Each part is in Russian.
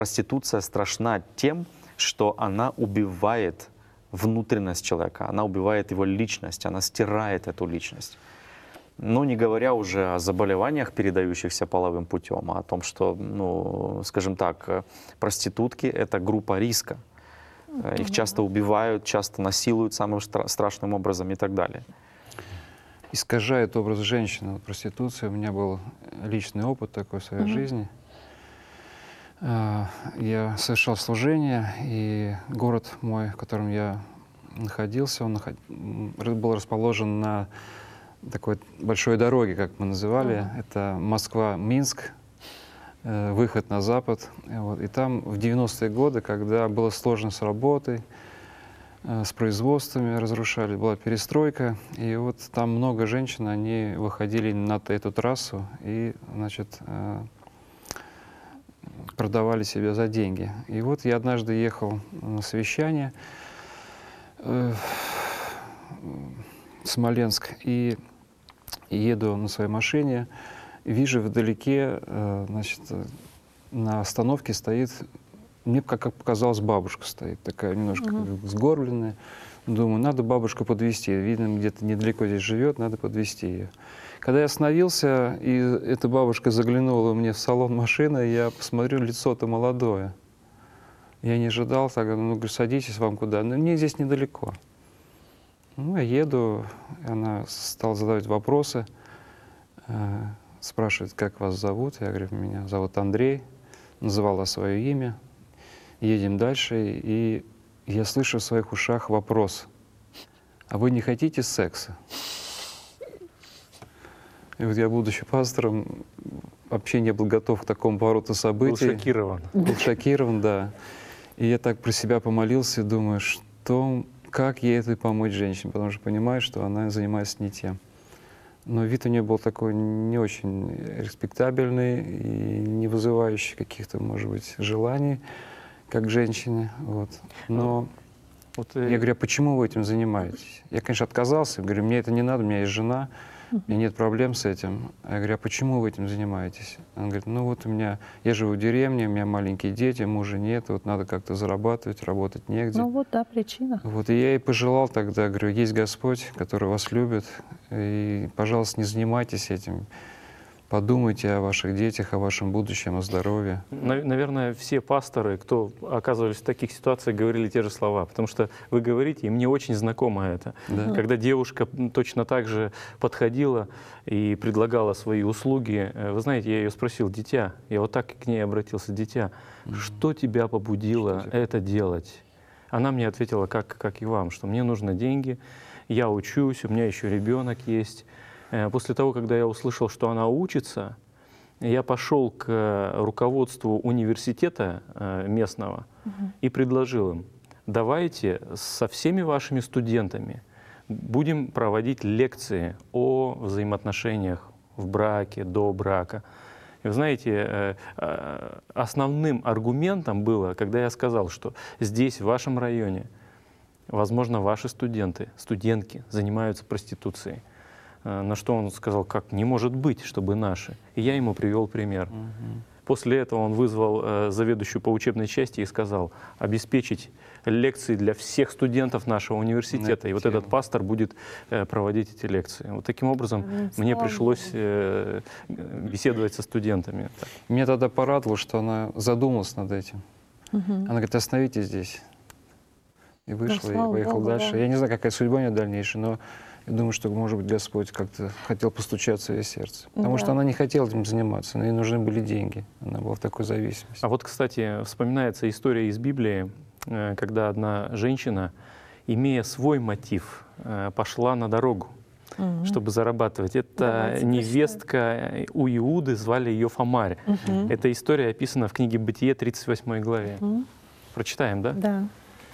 Проституция страшна тем, что она убивает внутренность человека, она убивает его личность, она стирает эту личность. Ну, не говоря уже о заболеваниях, передающихся половым путем, а о том, что, ну, скажем так, проститутки — это группа риска. Их часто убивают, часто насилуют самым страшным образом и так далее. Искажает образ женщины. Вот проституция. У меня был личный опыт такой в своей жизни. Я совершал служение, и город мой, в котором я находился, он был расположен на такой большой дороге, как мы называли. Это Москва-Минск, выход на запад. Вот. И там в 90-е годы, когда было сложно с работой, с производствами разрушали, была перестройка, и вот там много женщин, они выходили на эту трассу и, значит, продавали себя за деньги. И вот я однажды ехал на совещание в Смоленск и еду на своей машине, вижу вдалеке, значит, на остановке стоит, мне, как показалось, бабушка стоит, такая немножко сгорбленная. Думаю, надо бабушку подвезти. Видно, где-то недалеко здесь живет, надо подвезти ее. Когда я остановился, и эта бабушка заглянула мне в салон машины, я посмотрю, лицо-то молодое. Я не ожидал, так, ну, говорю, садитесь, вам куда? Ну, мне здесь недалеко. Ну, я еду, она стала задавать вопросы, спрашивает, как вас зовут? Я говорю, меня зовут Андрей, называла свое имя. Едем дальше, и я слышу в своих ушах вопрос: а вы не хотите секса? И вот я, будучи пастором, вообще не был готов к такому повороту событий. Был шокирован. Был шокирован, да. И я так про себя помолился, думаю, как ей это помочь женщине, потому что понимаю, что она занимается не тем. Но вид у нее был такой не очень респектабельный и не вызывающий каких-то, может быть, желаний, как женщине. Вот. Но я говорю, а почему вы этим занимаетесь? Я, конечно, отказался, говорю, мне это не надо, у меня есть жена, у меня нет проблем с этим. Я говорю, а почему вы этим занимаетесь? Он говорит, ну вот я живу в деревне, у меня маленькие дети, мужа нет, вот надо как-то зарабатывать, работать негде. Ну вот, да, причина. Вот, и я ей пожелал тогда, говорю, есть Господь, который вас любит, и, пожалуйста, не занимайтесь этим. Подумайте о ваших детях, о вашем будущем, о здоровье. Наверное, все пасторы, кто оказывались в таких ситуациях, говорили те же слова, потому что вы говорите, и мне очень знакомо это. Да. Когда девушка точно так же подходила и предлагала свои услуги, вы знаете, я ее спросил, дитя, я вот так к ней обратился, дитя, что тебя побудило это делать? Она мне ответила, как и вам, что мне нужны деньги, я учусь, у меня еще ребенок есть. После того, когда я услышал, что она учится, я пошел к руководству университета местного и предложил им, давайте со всеми вашими студентами будем проводить лекции о взаимоотношениях в браке, до брака. И вы знаете, основным аргументом было, когда я сказал, что здесь, в вашем районе, возможно, ваши студентки занимаются проституцией. На что он сказал, как не может быть, чтобы наши. И я ему привел пример. После этого он вызвал заведующую по учебной части и сказал обеспечить лекции для всех студентов нашего университета. И вот этот пастор будет проводить эти лекции. Вот таким образом мне пришлось беседовать со студентами. Меня тогда порадовало, что она задумалась над этим. Она говорит, остановитесь здесь. И вышла, и поехала дальше. Я не знаю, какая судьба у нее дальнейшая, но я думаю, что, может быть, Господь как-то хотел постучаться в ее сердце. Потому что она не хотела этим заниматься, но ей нужны были деньги. Она была в такой зависимости. А вот, кстати, вспоминается история из Библии, когда одна женщина, имея свой мотив, пошла на дорогу, чтобы зарабатывать. Это невестка у Иуды, звали ее Фомарь. Эта история описана в книге «Бытие», 38 главе. Прочитаем, да? Да.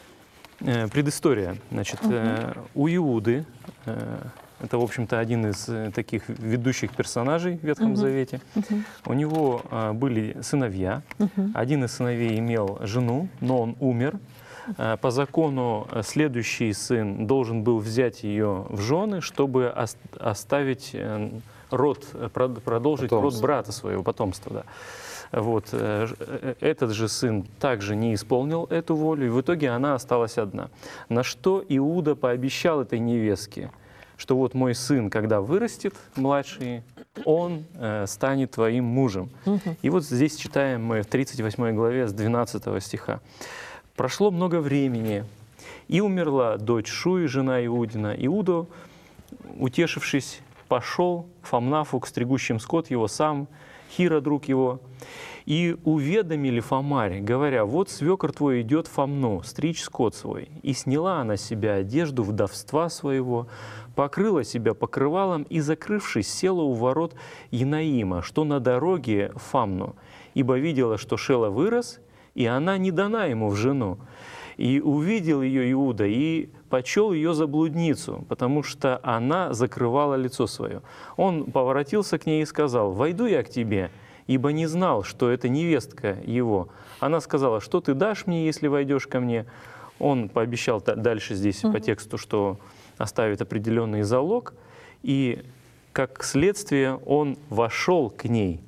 Предыстория. Значит, у Иуды, это, в общем-то, один из таких ведущих персонажей в Ветхом Завете, у него были сыновья. Один из сыновей имел жену, но он умер. По закону следующий сын должен был взять ее в жены, чтобы оставить род, продолжить род брата своего, потомства. Да. Вот. Этот же сын также не исполнил эту волю, и в итоге она осталась одна. На что Иуда пообещал этой невестке, что вот мой сын, когда вырастет, младший, он станет твоим мужем. И вот здесь читаем мы в 38 главе с 12 стиха. «Прошло много времени, и умерла дочь Шуи, жена Иудина. Иуда, утешившись, пошел к Фамнафу, к стригущим скот его сам, Хира, друг его, и уведомили Фомарь, говоря, вот свекор твой идет в Фамну, стричь скот свой. И сняла она с себя одежду вдовства своего, покрыла себя покрывалом и, закрывшись, села у ворот Янаима, что на дороге в Фамну, ибо видела, что Шела вырос, и она не дана ему в жену. И увидел ее Иуда и почел ее за блудницу, потому что она закрывала лицо свое. Он поворотился к ней и сказал, «Войду я к тебе», ибо не знал, что это невестка его. Она сказала, «Что ты дашь мне, если войдешь ко мне?» Он пообещал дальше здесь по тексту, что оставит определенный залог, и как следствие он вошел к ней.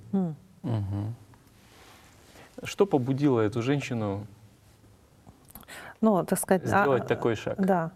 Что побудило эту женщину Ну, так сказать, сделать такой шаг? Да.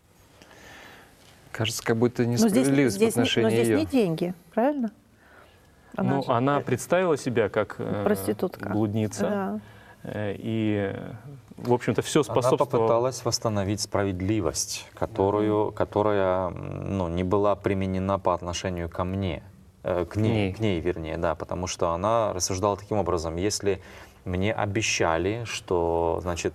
Кажется, как будто Но несправедливость по отношению но здесь ее. не деньги, правильно? Ну, же- она представила себя как Проститутка. блудница, Да. и, в общем-то, все Она способствовало. попыталась восстановить справедливость, которая не была применена по отношению ко мне, к ней, вернее, да, потому что она рассуждала таким образом: если мне обещали, что, значит,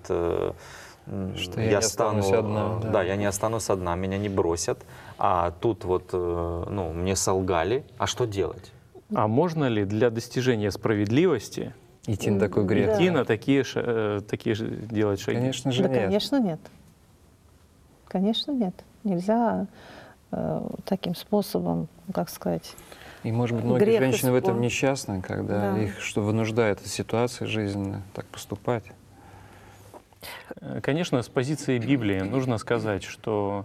Что я не останусь одна, да. да, я не останусь одна, меня не бросят, а тут вот, мне солгали, а что делать? А можно ли для достижения справедливости Идти на такой грех. Да. идти на такие же делать шаги? Конечно же Да, нет. конечно, нет. Конечно, нет. Нельзя таким способом, как сказать, И, может быть, многие Грех женщины в этом исполнить. несчастны, когда Да. их что вынуждает эта ситуация жизненная так поступать. Конечно, с позиции Библии нужно сказать, что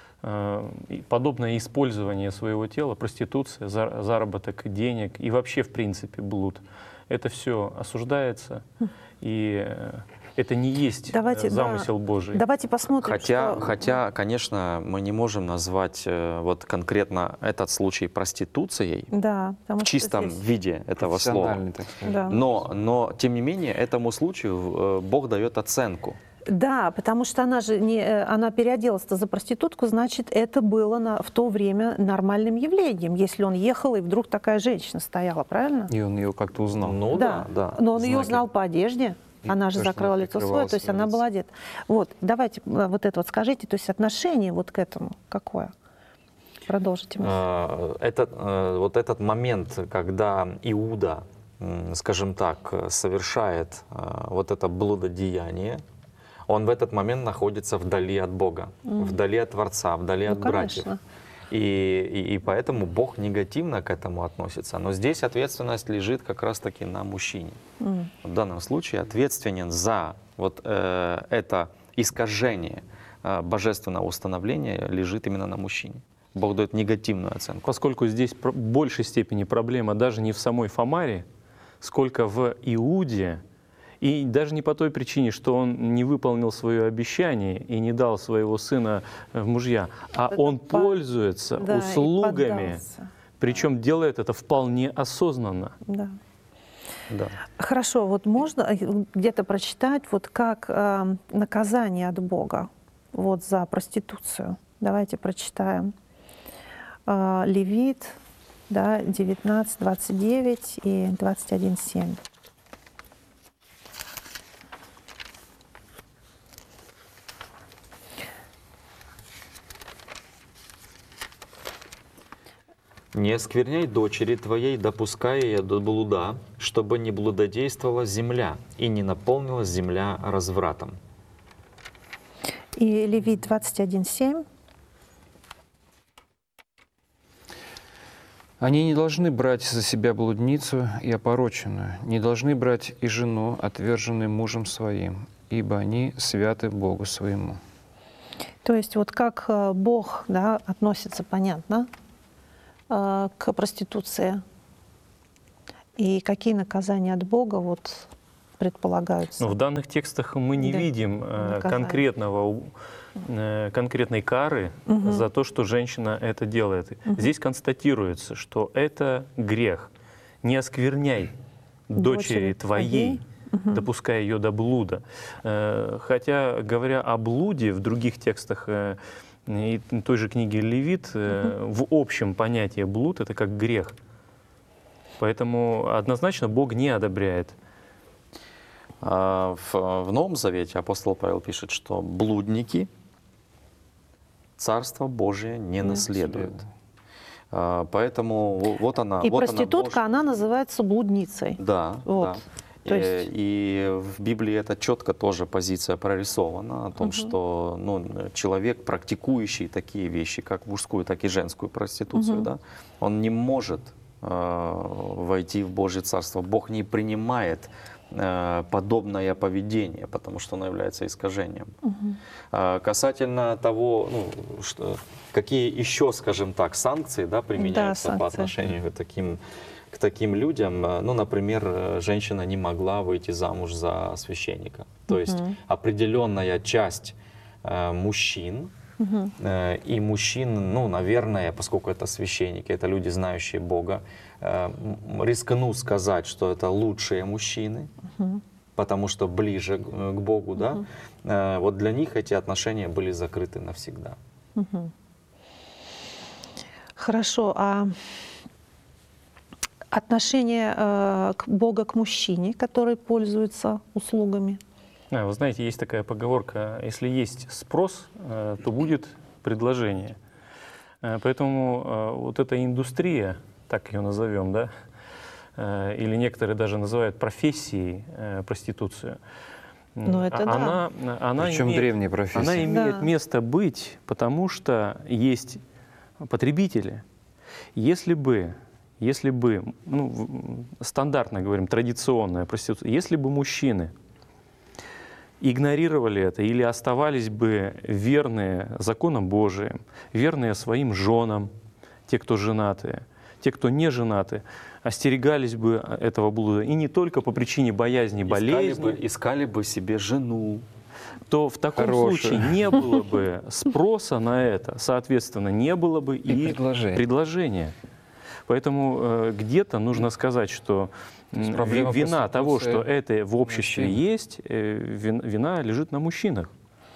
подобное использование своего тела, проституция, заработок денег и вообще, в принципе, блуд, это все осуждается, и это не есть Давайте, замысел Божий. давайте посмотрим, Хотя, конечно, мы не можем назвать вот конкретно этот случай проституцией Да, потому в что чистом здесь- виде этого слова. Профессиональный, так сказать. Да. Но, тем не менее, этому случаю Бог дает оценку. Да, потому что она же она переоделась-то за проститутку, значит, это было в то время нормальным явлением, если он ехал и вдруг такая женщина стояла, правильно? И он ее как-то узнал. Ну да. Но он ее Знаки. узнал по одежде. И Она же то, что закрыла она лицо свое, прикрывала то есть своё она лицо. была одета. Вот, давайте вот это вот скажите, то есть отношение вот к этому какое? Продолжите. мысль. Вот этот момент, когда Иуда, скажем так, совершает вот это блудодеяние, он в этот момент находится вдали от Бога, вдали от Творца, вдали Ну, от братьев. конечно. И поэтому Бог негативно к этому относится. Но здесь ответственность лежит как раз-таки на мужчине. В данном случае ответственен за вот это искажение божественного установления лежит именно на мужчине. Бог дает негативную оценку. Поскольку здесь в большей степени проблема даже не в самой Фомаре, сколько в Иуде, и даже не по той причине, что он не выполнил свое обещание и не дал своего сына в мужья, а он пользуется Да, и услугами, поддался. причем делает это вполне осознанно. Да. Да. Хорошо, вот можно где-то прочитать, вот как наказание от Бога вот за проституцию. Давайте прочитаем. Левит, да, 19, 29 и 21, 7. «Не оскверняй дочери твоей, допуская ее до блуда, чтобы не блудодействовала земля и не наполнилась земля развратом». И Левит 21, 7. Они не должны брать за себя блудницу и опороченную, не должны брать и жену, отверженную мужем своим, ибо они святы Богу своему. То есть вот как Бог, да, относится, понятно, к проституции. И какие наказания от Бога вот предполагаются? Но в данных текстах мы не Да, видим наказание. конкретной кары за то, что женщина это делает. Здесь констатируется, что это грех. Не оскверняй дочери твоей, допуская ее до блуда. Хотя, говоря о блуде, в других текстах и той же книги Левит, в общем понятие блуд — это как грех. Поэтому однозначно Бог не одобряет. В Новом Завете апостол Павел пишет, что блудники Царство Божие не наследуют. Поэтому вот она. И вот проститутка, она называется блудницей. Да, Вот. да. То есть- И в Библии это четко тоже позиция прорисована о том, что человек, практикующий такие вещи, как мужскую, так и женскую проституцию, да, он не может войти в Божье Царство. Бог не принимает подобное поведение, потому что оно является искажением. Касательно того, какие еще, скажем так, санкции, да, применяются по санкции. отношению к таким людям, например, женщина не могла выйти замуж за священника. То есть определенная часть мужчин, и мужчин, наверное, поскольку это священники, это люди, знающие Бога, рискну сказать, что это лучшие мужчины, потому что ближе к Богу, да, вот для них эти отношения были закрыты навсегда. Хорошо, а отношение Бога к мужчине, который пользуется услугами? Вы знаете, есть такая поговорка: если есть спрос, то будет предложение. Поэтому вот эта индустрия, так ее назовем, да, или некоторые даже называют профессией проституцию, Ну, это да. она Причем имеет, древние профессии. она имеет Да. место быть, потому что есть потребители. Если бы, стандартно говорим, традиционная проституция, если бы мужчины игнорировали это или оставались бы верные законам Божиим, верные своим женам, те, кто женатые, те, кто не женаты, остерегались бы этого блуда, и не только по причине боязни болезни, Искали бы себе жену. то в таком Хорошую. случае не было бы спроса на это, соответственно, не было бы и предложения. Поэтому где-то нужно сказать, что есть проблема вина того, что проституции это в обществе мужчин. есть, вина лежит на мужчинах.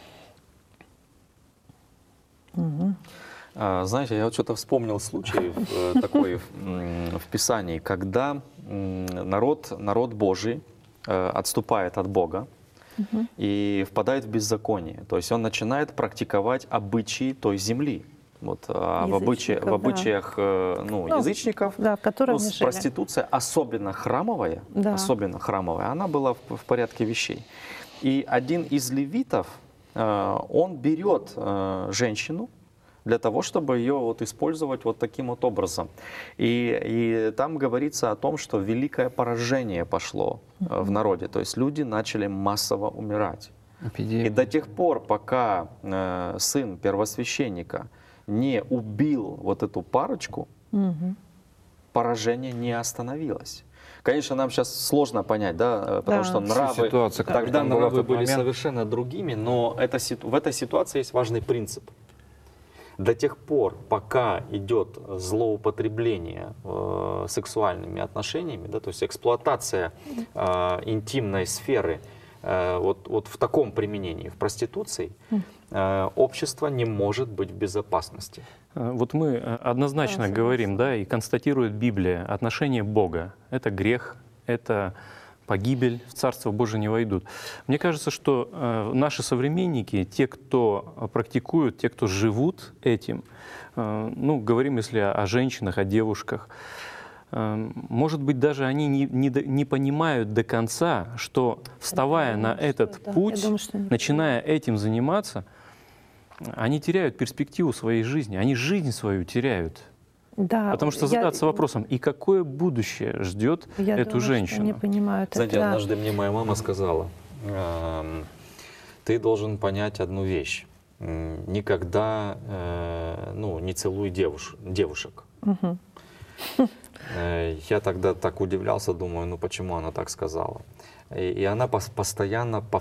Знаете, я вот что-то вспомнил случай такой в Писании, когда народ Божий отступает от Бога и впадает в беззаконие. То есть он начинает практиковать обычаи той земли. Вот, в обычаях язычников, Да, в котором они жили. проституция, особенно храмовая, Да. она была в порядке вещей. И один из левитов, он берет женщину для того, чтобы ее вот использовать вот таким вот образом. И там говорится о том, что великое поражение пошло в народе. То есть люди начали массово умирать. И до тех пор, пока сын первосвященника не убил вот эту парочку, поражение не остановилось. Конечно, нам сейчас сложно понять, да, потому Да. что нравы, Ситуация, которая тогда там была в нравы тот были момент. совершенно другими, но в этой ситуации есть важный принцип. До тех пор, пока идет злоупотребление сексуальными отношениями, да, то есть эксплуатация интимной сферы, вот в таком применении, в проституции, общество не может быть в безопасности. Вот мы однозначно говорим, да, и констатирует Библия, отношение Бога — это грех, это погибель, в Царство Божие не войдут. Мне кажется, что наши современники, те, кто практикуют, те, кто живут этим, говорим, если о женщинах, о девушках, может быть, даже они не понимают до конца, что, вставая на этот путь, начиная этим заниматься, они теряют перспективу своей жизни, они жизнь свою теряют. Да, Потому что задаться вопросом, и какое будущее ждет эту женщину? Не понимаю. Знаете, однажды мне моя мама сказала: ты должен понять одну вещь. Никогда не целуй девушек. Я тогда так удивлялся, думаю, ну почему она так сказала. И она постоянно